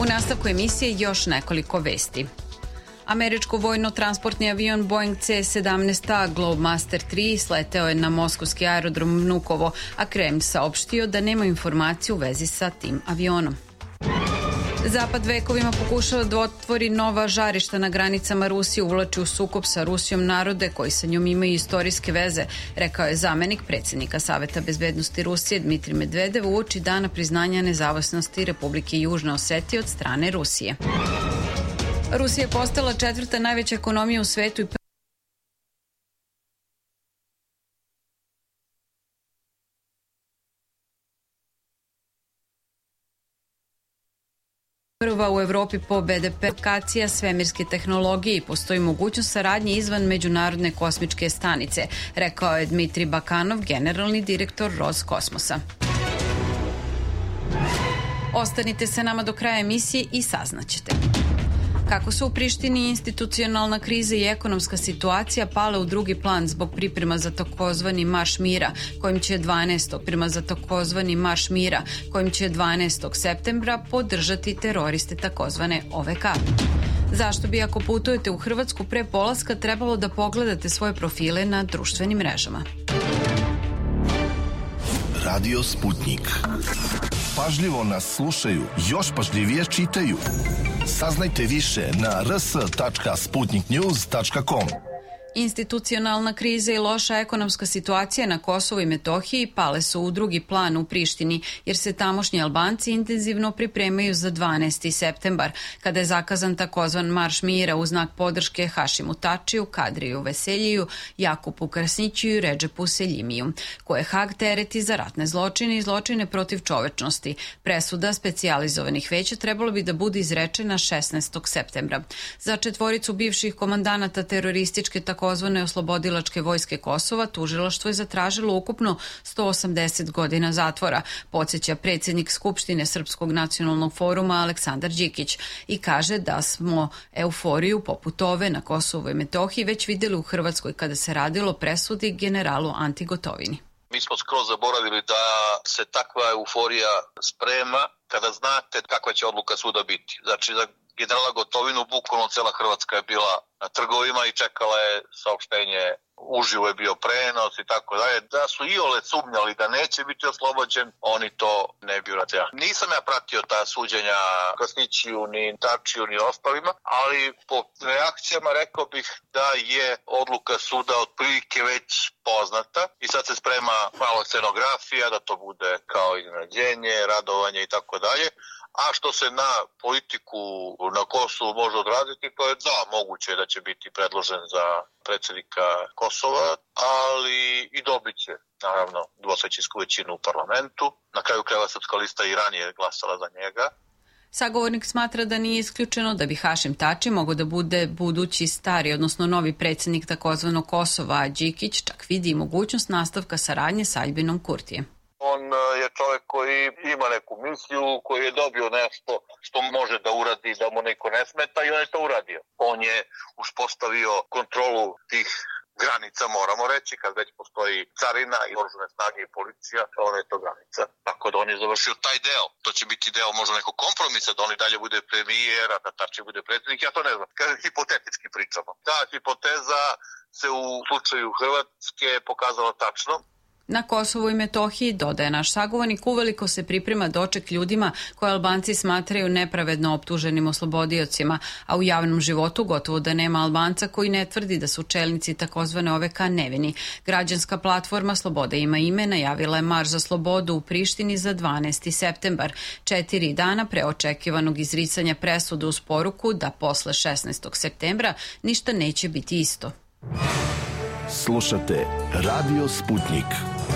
U nastavku emisije još nekoliko vesti. Američko vojno-transportni avion Boeing C-17A Globemaster III sleteo je na moskovski aerodrom Vnukovo, a Kremlj saopštio da nema informaciju u vezi sa tim avionom. Zapad vekovima pokušava da otvori nova žarišta na granicama Rusije, uvlači u sukob sa Rusijom narode koji sa njom imaju istorijske veze, rekao je zamenik predsjednika Saveta bezbednosti Rusije Dmitrij Medvedev uoči dana priznanja nezavisnosti Republike Južne Osetije od strane Rusije. Rusija je postala četvrta najveća ekonomija u svetu i prva u Evropi po BDP lokacija svemirske tehnologije i postoji mogućnost saradnje izvan Međunarodne kosmičke stanice, rekao je Dmitrij Bakanov, generalni direktor Roskosmosa. Ostanite sa nama do kraja emisije i saznaćete kako su u Prištini institucionalna kriza i ekonomska situacija pale u drugi plan zbog priprema za takozvani Marš mira, kojim će 12. septembra podržati teroriste takozvane OVK. Zašto bi ako putujete u Hrvatsku pre polaska trebalo da pogledate svoje profile na društvenim mrežama? Radio Sputnik. Pažljivo nas slušaju, još pažljivije čitaju. Saznajte više na rs.sputniknews.com. Institucionalna kriza i loša ekonomska situacija na Kosovu i Metohiji pale su u drugi plan u Prištini, jer se tamošnji Albanci intenzivno pripremaju za 12. septembar, kada je zakazan takozvan Marš mira u znak podrške Hašimu Tačiju, Kadriju Veseljiju, Jakupu Krasnićiju i Redžepu Seljimiju, koje Hag tereti za ratne zločine i zločine protiv čovečnosti. Presuda specijalizovanih veća trebalo bi da bude izrečena 16. septembra. Za četvoricu bivših komandanata terorističke takozvane oslobodilačke vojske Kosova tužilaštvo je zatražilo ukupno 180 godina zatvora, podsjeća predsjednik Skupštine Srpskog nacionalnog foruma Aleksandar Đikić i kaže da smo euforiju poput ove na Kosovu i Metohiji već vidjeli u Hrvatskoj kada se radilo o presudi generalu Anti Gotovini. Mi smo skroz zaboravili da se takva euforija sprema kada znate kakva će odluka suda biti. Znači, za generala Gotovinu bukvalno cela Hrvatska je bila na trgovima i čekala je saopštenje, uživo je bio prenos i tako dalje. Da su iole sumnjali da neće biti oslobođen, oni to ne bi uradili. Nisam ja pratio ta suđenja Krasnićiju, ni Tačiju, ni ostalima, ali po reakcijama rekao bih da je odluka suda otprilike već poznata i sad se sprema malo scenografija, da to bude kao iznenađenje, radovanje i tako dalje. A što se na politiku na Kosovu može odraziti, to je da, moguće da će biti predložen za predsjednika Kosova, ali i dobit će, naravno, dvosvećinsku većinu u parlamentu. Na kraju krajeva Srpska lista i ranije glasala za njega. Sagovornik smatra da nije isključeno da bi Hašim Tači mogao da bude budući stari, odnosno novi predsjednik takozvanog Kosova, a Đikić čak vidi i mogućnost nastavka saradnje sa Aljbinom Kurtijem. On je čovjek koji ima neku misiju, koji je dobio nešto što može da uradi, da mu neko ne smeta i on je to uradio. On je uspostavio kontrolu tih granica, moramo reći, kad već postoji carina i oružane snage i policija, ona je to granica. Tako da on je završio taj deo. To će biti deo možda nekog kompromisa, da on i dalje bude premijer, a da Tači bude predsjednik, ja to ne znam. Kad hipotetički pričamo. Ta hipoteza se u slučaju Hrvatske pokazala tačno. Na Kosovu i Metohiji, dodaje naš sagovornik, uveliko se priprema doček ljudima koje Albanci smatraju nepravedno optuženim oslobodiocima, a u javnom životu gotovo da nema Albanca koji ne tvrdi da su čelnici takozvane OVK nevini. Građanska platforma Sloboda ima ime najavila je marš za slobodu u Prištini za 12. septembar, 4 dana pre očekivanog izricanja presude uz poruku da posle 16. septembra ništa neće biti isto. Slušate Radio Sputnik.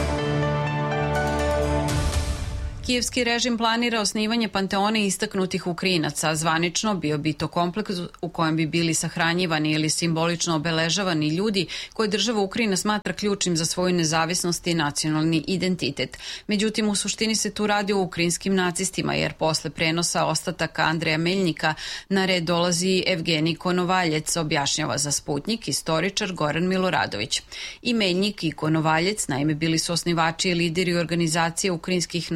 Kijevski režim planira osnivanje panteona istaknutih Ukrajinaca. Zvanično bio bi to kompleks u kojem bi bili sahranjivani ili simbolično obeležavani ljudi koje država Ukrajina smatra ključnim za svoju nezavisnost i nacionalni identitet. Međutim, u suštini se tu radi o ukrajinskim nacistima, jer posle prenosa ostataka Andreja Meljnika na red dolazi Evgenij Konovaljec, objašnjava za Sputnik istoričar Goran Miloradović. I Meljnik i Konovaljec naime bili su osnivači i lideri organizacije ukrajinskih nacionalista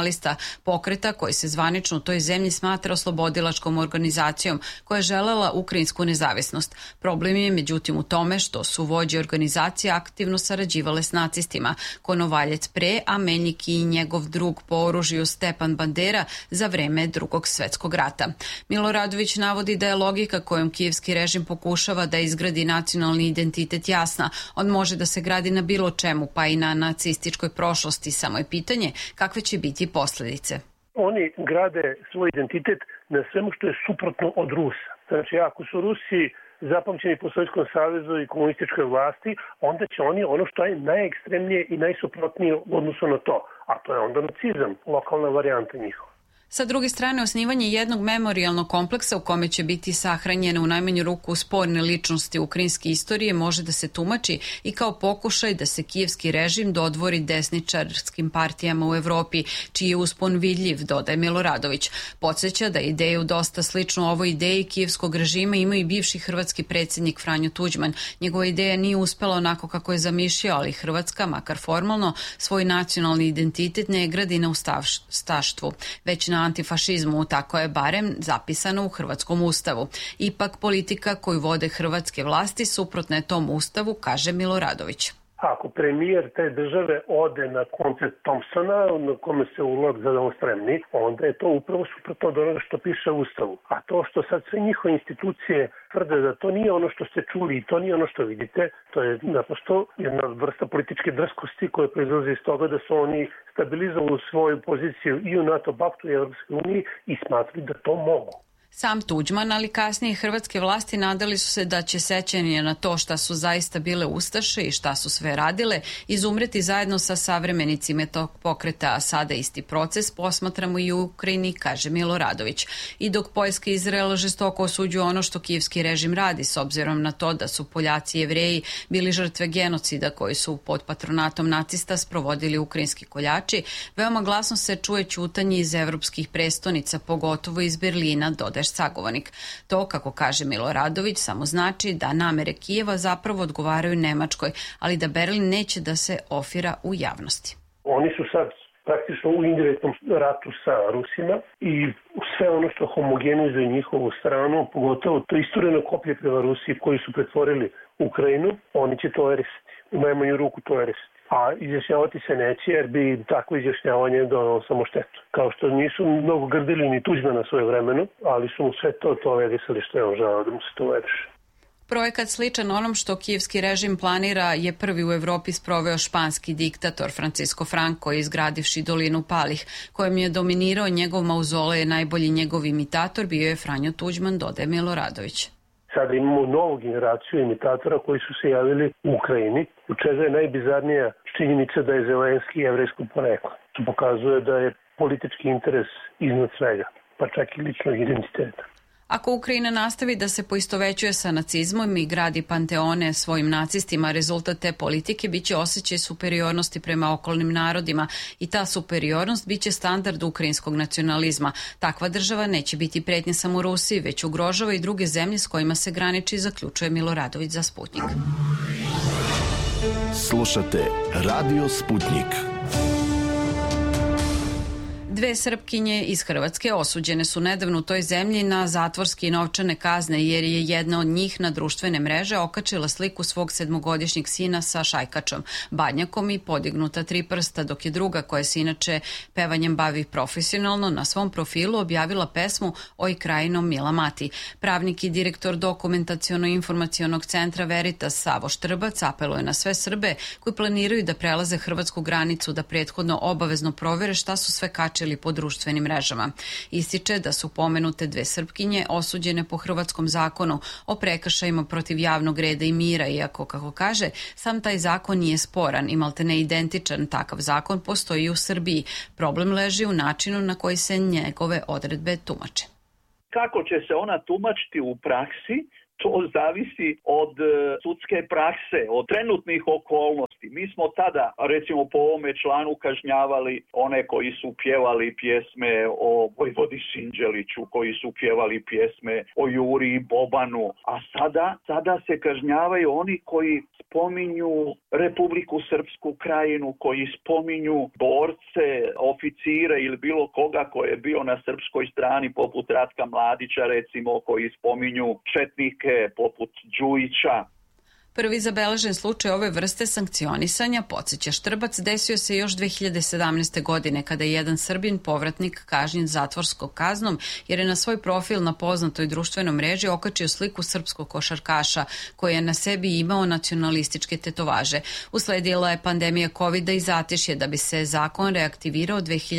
nacionalista, pokreta koji se zvanično u toj zemlji smatra oslobodilačkom organizacijom koja je želela ukrajinsku nezavisnost. Problem je međutim u tome što su vođe organizacije aktivno sarađivale s nacistima, Konovaljec pre, a Meljnik i njegov drug po oružju Stepan Bandera za vreme Drugog svetskog rata. Miloradović navodi da je logika kojom kijevski režim pokušava da izgradi nacionalni identitet jasna. On može da se gradi na bilo čemu, pa i na nacističkoj prošlosti. Samo je pitanje kakve će biti posledice. Oni grade svoj identitet na svemu što je suprotno od Rusa. Znači, ako su Rusi zapamćeni po Sovjetskom savezu i komunističkoj vlasti, onda će oni ono što je najekstremnije i najsuprotnije u odnosu na to. A to je onda nacizam, lokalna varijanta njihova. Sa druge strane, osnivanje jednog memorijalnog kompleksa u kome će biti sahranjene u najmanju ruku sporne ličnosti ukrajinske istorije može da se tumači i kao pokušaj da se kijevski režim dodvori desničarskim partijama u Evropi, čiji je uspon vidljiv, dodaje Miloradović. Podsjeća da ideju dosta sličnu ovoj ideji kijevskog režima ima i bivši hrvatski predsjednik Franjo Tuđman. Njegova ideja nije uspela onako kako je zamišljao, ali Hrvatska, makar formalno, svoj nacionalni identitet ne gradi na ustaštvu, već na antifašizmu, tako je barem zapisano u Hrvatskom ustavu. Ipak politika koju vode hrvatske vlasti suprotna je tom ustavu, kaže Miloradović. Ako premijer te države ode na koncert Thompsona, na kome se ulog za spremni, onda je to upravo suprotno od onoga što piše u ustavu. A to što sad sve njihove institucije tvrde da to nije ono što ste čuli i to nije ono što vidite, to je naprosto jedna vrsta političke drskosti koja proizlazi iz toga da su oni stabilizovali svoju poziciju i u NATO paktu i Evropskoj uniji i smatrali da to mogu. Sam Tuđman, ali kasnije hrvatske vlasti nadali su se da će sećanje na to šta su zaista bile ustaše i šta su sve radile izumreti zajedno sa savremenicima tog pokreta, a sada isti proces posmatramo i u Ukrajini, kaže Miloradović. I dok Poljska i Izrael žestoko osuđuju ono što kijevski režim radi, s obzirom na to da su Poljaci i Jevreji bili žrtve genocida koji su pod patronatom nacista sprovodili ukrajinski koljači, veoma glasno se čuje ćutanje iz evropskih prestonica, pogotovo iz Berlina, dodaje sagovornik. To, kako kaže Miloradović, samo znači da namere Kijeva zapravo odgovaraju Nemačkoj, ali da Berlin neće da se ofira u javnosti. Oni su sad praktično u indirektnom ratu sa Rusima i sve ono što homogenizuje njihovu stranu, pogotovo to istureno koplje prema Rusiji koji su pretvorili Ukrajinu, oni će to erisati. U najmanju ruku to erisati. A izjašnjavati se neće, jer bi takvo izjašnjavanje donalo samo štetu. Kao što nisu mnogo grdili ni Tuđmana svoje vremenu, ali su mu sve to verisali što je on želeo da mu se to veriše. Projekat sličan onom što kijevski režim planira je prvi u Evropi sproveo španski diktator Francisco Franco, izgradivši dolinu Palih, kojem je dominirao njegov mauzolej, najbolji njegov imitator bio je Franjo Tuđman, dodaje Miloradović. Sada imamo novu generaciju imitatora koji su se javili u Ukrajini, u čega je najbizarnija činjenica da je Zelenski jevrejskog porekla. To pokazuje da je politički interes iznad svega, pa čak i ličnog identiteta. Ako Ukrajina nastavi da se poistovećuje sa nacizmom i gradi panteone svojim nacistima, rezultat te politike biće osjećaj superiornosti prema okolnim narodima i ta superiornost biće standard ukrajinskog nacionalizma. Takva država neće biti pretnja samo Rusiji, već ugrožava i druge zemlje s kojima se graniči, zaključuje Miloradović za Sputnik. Slušate Radio Sputnik. Dve Srpkinje iz Hrvatske osuđene su nedavno u toj zemlji na zatvorske i novčane kazne jer je jedna od njih na društvene mreže okačila sliku svog 7-godišnjeg sina sa šajkačom, badnjakom i podignuta 3 prsta, dok je druga, koja se inače pevanjem bavi profesionalno, na svom profilu objavila pesmu Oj krajino mila mati. Pravnik i direktor dokumentaciono-informacionog centra Veritas Savo Štrbac apeluje na sve Srbe koji planiraju da prelaze hrvatsku granicu da prethodno obavezno provere šta su sve kačili po društvenim mrežama. Ističe da su pomenute dve Srpkinje osuđene po hrvatskom zakonu o prekršajima protiv javnog reda i mira, iako, kako kaže, sam taj zakon nije sporan i maltene identičan takav zakon postoji u Srbiji. Problem leži u načinu na koji se njegove odredbe tumače. Kako će se ona tumačiti u praksi, To zavisi od sudske prakse, od trenutnih okolnosti. Mi smo tada, recimo po ovome članu, kažnjavali one koji su pjevali pjesme o Vojvodi Sinđeliću, koji su pjevali pjesme o Juri i Bobanu, a sada se kažnjavaju oni koji spominju Republiku Srpsku Krajinu, koji spominju borce, oficire ili bilo koga ko je bio na srpskoj strani, poput Ratka Mladića, recimo, koji spominju četnike, poput Đujića. Prvi zabeležen slučaj ove vrste sankcionisanja, podsjeća Štrbac, desio se još 2017. godine kada je jedan Srbin povratnik kažnjen zatvorskom kaznom jer je na svoj profil na poznatoj društvenoj mreži okačio sliku srpskog košarkaša koji je na sebi imao nacionalističke tetovaže. Usledila je pandemija COVID-a i zatešje da bi se zakon reaktivirao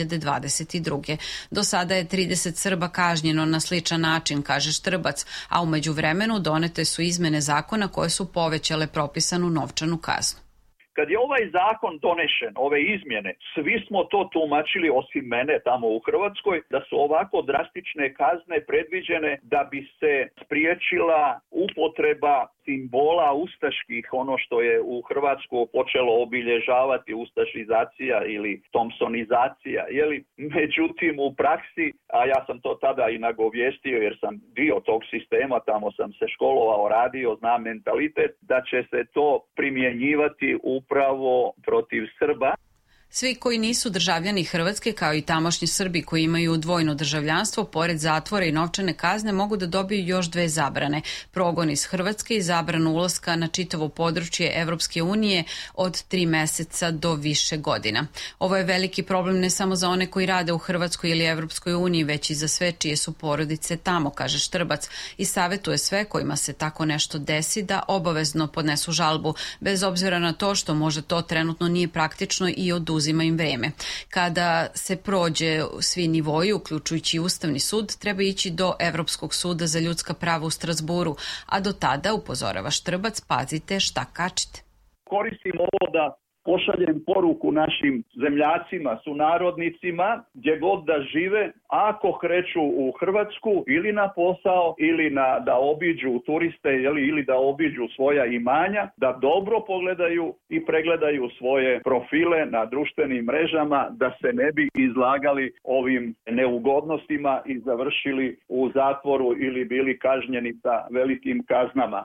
2022. Do sada je 30 Srba kažnjeno na sličan način, kaže Štrbac, a u međuvremenu donete su izmene zakona koje su povećale propisanu novčanu kaznu. Kad je ovaj zakon donešen, ove izmjene, svi smo to tumačili, osim mene tamo u Hrvatskoj, da su ovako drastične kazne predviđene da bi se spriječila upotreba simbola ustaških, ono što je u Hrvatsku počelo obilježavati ustašizacija ili tomsonizacija. Međutim, u praksi, a ja sam to tada i nagovijestio jer sam dio tog sistema, tamo sam se školovao, radio, znam mentalitet, da će se to primjenjivati upravo protiv Srba. Svi koji nisu državljani Hrvatske, kao i tamošnji Srbi koji imaju dvojno državljanstvo, pored zatvora i novčane kazne, mogu da dobiju još dve zabrane. Progon iz Hrvatske i zabranu ulaska na čitavo područje Evropske unije od 3 meseca do više godina. Ovo je veliki problem ne samo za one koji rade u Hrvatskoj ili Evropskoj uniji, već i za sve čije su porodice tamo, kaže Štrbac, i savjetuje sve kojima se tako nešto desi da obavezno podnesu žalbu, bez obzira na to što možda to trenutno nije praktično i oduzima im vreme. Kada se prođe svi nivoji, uključujući Ustavni sud, treba ići do Evropskog suda za ljudska prava u Strasburu, a do tada, upozorava Štrbac, pazite šta kačite. Koristim ovo da pošaljem poruku našim zemljacima, sunarodnicima, gdje god da žive, ako kreću u Hrvatsku ili na posao ili da obiđu turiste ili da obiđu svoja imanja, da dobro pogledaju i pregledaju svoje profile na društvenim mrežama, da se ne bi izlagali ovim neugodnostima i završili u zatvoru ili bili kažnjeni sa velikim kaznama.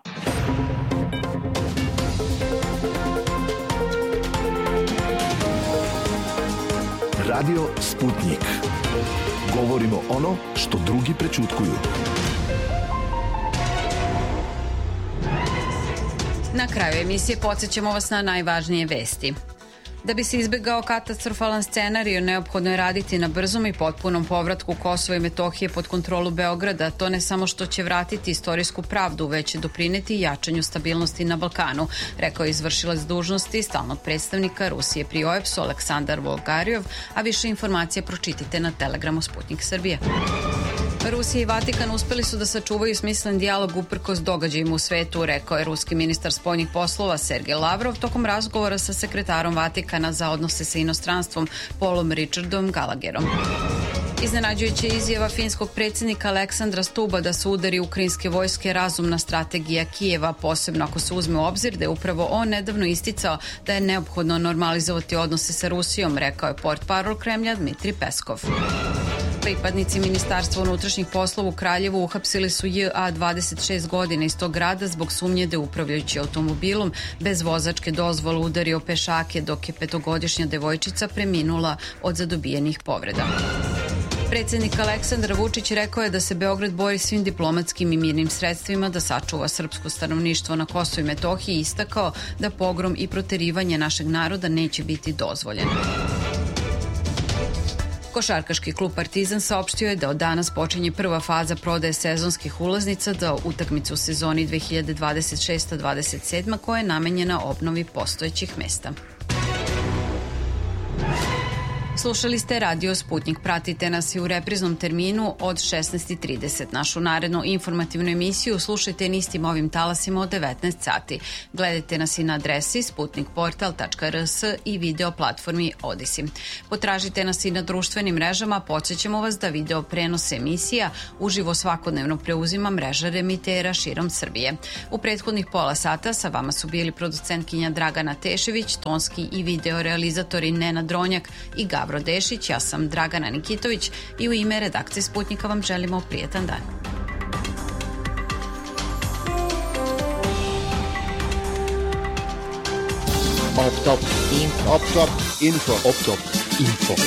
Radio Sputnik. Govorimo ono što drugi prećutkuju. Na kraju emisije podsjećamo vas na najvažnije vesti. Da bi se izbjegao katastrofalan scenarij, neophodno je raditi na brzom i potpunom povratku Kosova i Metohije pod kontrolu Beograda. To ne samo što će vratiti istorijsku pravdu, već će doprineti jačanju stabilnosti na Balkanu, rekao je izvršilac dužnosti stalnog predstavnika Rusije pri OEBS-u Aleksandar Volgarjov, a više informacija pročitajte na Telegramu Sputnik Srbije. Rusija i Vatikan uspeli su da sačuvaju smislen dijalog uprkos događajima u svetu, rekao je ruski ministar spoljnih poslova Sergej Lavrov tokom razgovora sa sekretarom Vatikana za odnose sa inostranstvom Paulom Richardom Gallagherom. Iznenađujuća izjava finskog predsjednika Aleksandra Stuba da su udari ukrajinske vojske razumna strategija Kijeva, posebno ako se uzme u obzir da je upravo on nedavno isticao da je neophodno normalizovati odnose sa Rusijom, rekao je portparol Kremlja Dmitri Peskov. Pripadnici Ministarstva unutrašnjih poslova u Kraljevu uhapsili su J.A. 26 godina iz tog grada zbog sumnje da je upravljajući automobilom bez vozačke dozvole udario pešake, dok je 5-godišnja devojčica preminula od zadobijenih povreda. Predsjednik Aleksandar Vučić rekao je da se Beograd bori svim diplomatskim i mirnim sredstvima da sačuva srpsko stanovništvo na Kosovu i Metohiji i istakao da pogrom i proterivanje našeg naroda neće biti dozvoljen. Košarkaški klub Partizan saopštio je da od danas počinje prva faza prodaje sezonskih ulaznica za utakmicu u sezoni 2026-27 koja je namenjena obnovi postojećih mesta. Slušali ste Radio Sputnik. Pratite nas i u repriznom terminu od 16:30. Našu narednu informativnu emisiju slušajte na istim ovim talasima od 19 sati. Gledajte nas i na adresi sputnikportal.rs i video platformi Odisi. Potražite nas i na društvenim mrežama, podsjećamo vas da video prenos emisija uživo svakodnevno preuzima mreža remitera širom Srbije. U prethodnih pola sata sa vama su bili producentkinja Dragana Tešević, tonski i video realizatori Nenad Dronjak i Gavro Dešić. Ja sam Dragana Nikitović i u ime redakcije Sputnika vam želimo prijetan dan. Op top info.